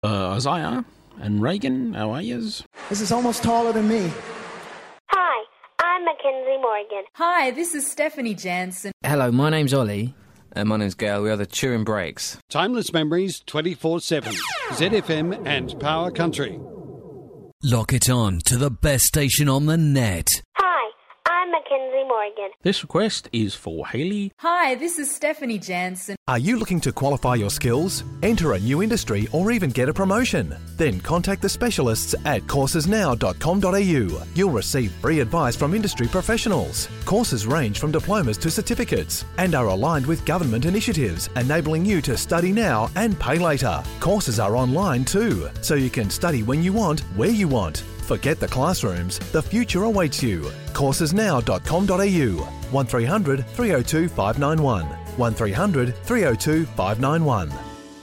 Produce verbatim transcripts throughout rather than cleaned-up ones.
Uh, Isaiah and Reagan, how are yous? This is almost taller than me. Hi, I'm Mackenzie Morgan. Hi, this is Stephanie Jansen. Hello, my name's Ollie. And my name's Gail. We are the Turin Breaks. Timeless memories twenty-four seven. Z F M and Power Country. Lock it on to the best station on the net. Hi, I'm Mackenzie Morgan. This request is for Hayley. Hi, this is Stephanie Jansen. Are you looking to qualify your skills, enter a new industry or even get a promotion? Then contact the specialists at courses now dot com dot a u. You'll receive free advice from industry professionals. Courses range from diplomas to certificates and are aligned with government initiatives, enabling you to study now and pay later. Courses are online too, so you can study when you want, where you want. Forget the classrooms, the future awaits you. courses now dot com dot a u. one three hundred three oh two five nine one. one three hundred three oh two five nine one.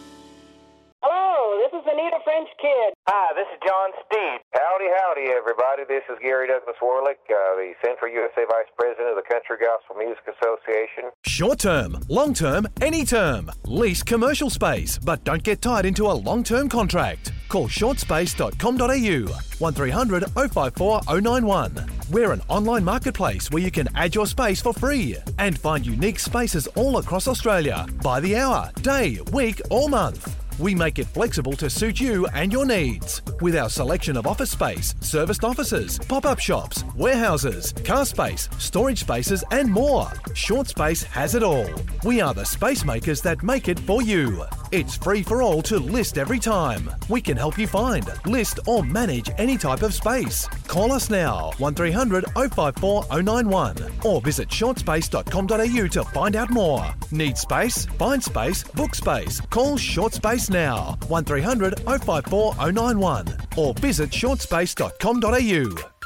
Hello, this is Anita French Kid. Hi, this is John Steed. Howdy, howdy, everybody. This is Gary Douglas Warlick, uh, the Central U S A Vice President of the Country Gospel Music Association. Short term, long term, any term. Lease commercial space, but don't get tied into a long-term contract. Call short space dot com dot a u. one three hundred oh five four oh nine one. We're an online marketplace where you can add your space for free and find unique spaces all across Australia by the hour, day, week or month. We make it flexible to suit you and your needs. With our selection of office space, serviced offices, pop-up shops, warehouses, car space, storage spaces and more. Short Space has it all. We are the space makers that make it for you. It's free for all to list every time. We can help you find, list or manage any type of space. Call us now, one three hundred oh five four oh nine one or visit short space dot com dot a u to find out more. Need space? Find space, book space. Call Short Space now, one three hundred oh five four oh nine one or visit short space dot com dot a u.